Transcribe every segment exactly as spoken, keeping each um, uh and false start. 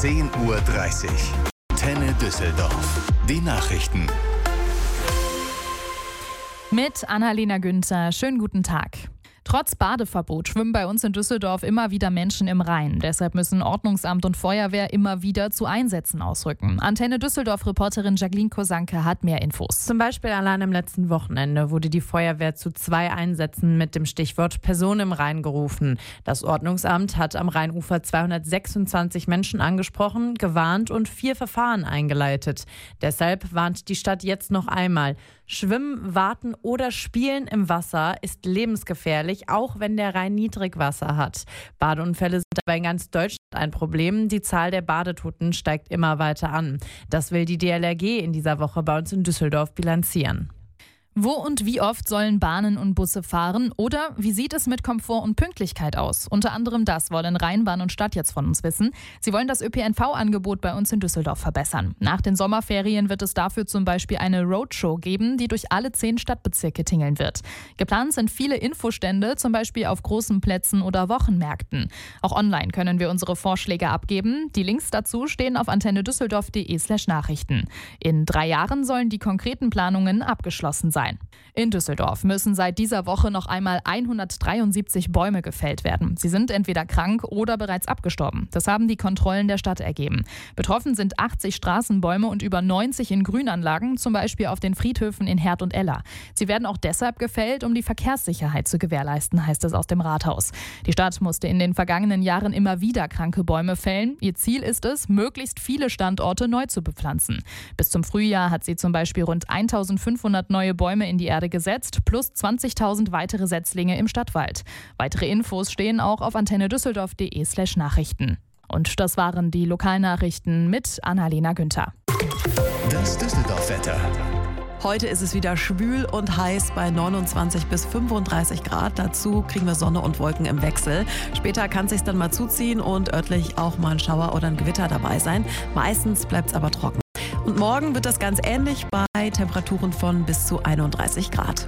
zehn Uhr dreißig. Antenne Düsseldorf. Die Nachrichten. Mit Annalena Günther. Schönen guten Tag. Trotz Badeverbot schwimmen bei uns in Düsseldorf immer wieder Menschen im Rhein. Deshalb müssen Ordnungsamt und Feuerwehr immer wieder zu Einsätzen ausrücken. Antenne Düsseldorf-Reporterin Jacqueline Kosanke hat mehr Infos. Zum Beispiel allein am letzten Wochenende wurde die Feuerwehr zu zwei Einsätzen mit dem Stichwort Person im Rhein gerufen. Das Ordnungsamt hat am Rheinufer zweihundertsechsundzwanzig Menschen angesprochen, gewarnt und vier Verfahren eingeleitet. Deshalb warnt die Stadt jetzt noch einmal: Schwimmen, warten oder spielen im Wasser ist lebensgefährlich, auch wenn der Rhein Niedrigwasser hat. Badeunfälle sind dabei in ganz Deutschland ein Problem. Die Zahl der Badetoten steigt immer weiter an. Das will die D L R G in dieser Woche bei uns in Düsseldorf bilanzieren. Wo und wie oft sollen Bahnen und Busse fahren? Oder wie sieht es mit Komfort und Pünktlichkeit aus? Unter anderem das wollen Rheinbahn und Stadt jetzt von uns wissen. Sie wollen das Ö P N V-Angebot bei uns in Düsseldorf verbessern. Nach den Sommerferien wird es dafür zum Beispiel eine Roadshow geben, die durch alle zehn Stadtbezirke tingeln wird. Geplant sind viele Infostände, zum Beispiel auf großen Plätzen oder Wochenmärkten. Auch online können wir unsere Vorschläge abgeben. Die Links dazu stehen auf antennedüsseldorf.de slash Nachrichten. In drei Jahren sollen die konkreten Planungen abgeschlossen sein. In Düsseldorf müssen seit dieser Woche noch einmal hundertdreiundsiebzig Bäume gefällt werden. Sie sind entweder krank oder bereits abgestorben. Das haben die Kontrollen der Stadt ergeben. Betroffen sind achtzig Straßenbäume und über neunzig in Grünanlagen, zum Beispiel auf den Friedhöfen in Herd und Eller. Sie werden auch deshalb gefällt, um die Verkehrssicherheit zu gewährleisten, heißt es aus dem Rathaus. Die Stadt musste in den vergangenen Jahren immer wieder kranke Bäume fällen. Ihr Ziel ist es, möglichst viele Standorte neu zu bepflanzen. Bis zum Frühjahr hat sie zum Beispiel rund eintausendfünfhundert neue Bäume in die Erde gesetzt, plus zwanzigtausend weitere Setzlinge im Stadtwald. Weitere Infos stehen auch auf antennedüsseldorf.de slash Nachrichten. Und das waren die Lokalnachrichten mit Annalena Günther. Das Düsseldorf-Wetter. Heute ist es wieder schwül und heiß bei neunundzwanzig bis fünfunddreißig Grad. Dazu kriegen wir Sonne und Wolken im Wechsel. Später kann es sich dann mal zuziehen und örtlich auch mal ein Schauer oder ein Gewitter dabei sein. Meistens bleibt es aber trocken. Und morgen wird das ganz ähnlich bei Temperaturen von bis zu einunddreißig Grad.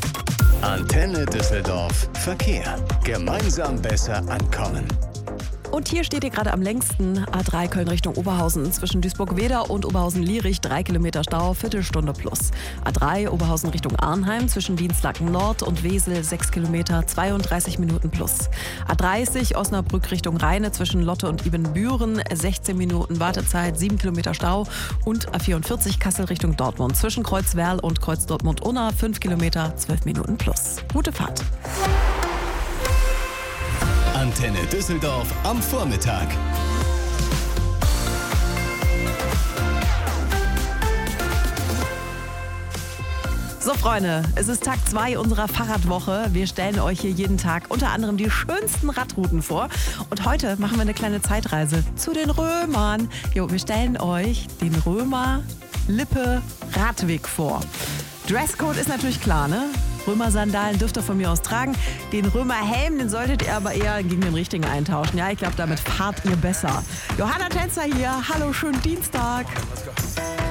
Antenne Düsseldorf Verkehr. Gemeinsam besser ankommen. Und hier steht ihr gerade am längsten A drei Köln Richtung Oberhausen. Zwischen Duisburg-Weder und Oberhausen-Lierich drei Kilometer Stau, Viertelstunde plus. A drei Oberhausen Richtung Arnheim zwischen Dienstlaken Nord und Wesel sechs Kilometer, zweiunddreißig Minuten plus. A dreißig Osnabrück Richtung Rheine zwischen Lotte und Ibbenbüren sechzehn Minuten Wartezeit, sieben Kilometer Stau. Und A vierundvierzig Kassel Richtung Dortmund zwischen Kreuzwerl und Kreuz Dortmund-Unna fünf Kilometer, zwölf Minuten plus. Gute Fahrt. Antenne Düsseldorf am Vormittag. So Freunde, es ist Tag zwei unserer Fahrradwoche. Wir stellen euch hier jeden Tag unter anderem die schönsten Radrouten vor. Und heute machen wir eine kleine Zeitreise zu den Römern. Jo, wir stellen euch den Römer-Lippe-Radweg vor. Dresscode ist natürlich klar, ne? Römer-Sandalen dürft ihr von mir aus tragen. Den Römer-Helm, den solltet ihr aber eher gegen den richtigen eintauschen. Ja, ich glaube, damit fahrt ihr besser. Johanna Tänzer hier. Hallo, schönen Dienstag.